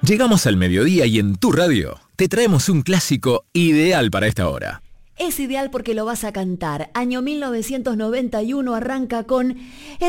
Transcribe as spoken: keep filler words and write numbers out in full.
Llegamos al mediodía y en tu radio te traemos un clásico ideal para esta hora. Es ideal porque lo vas a cantar. Año mil novecientos noventa y uno arranca con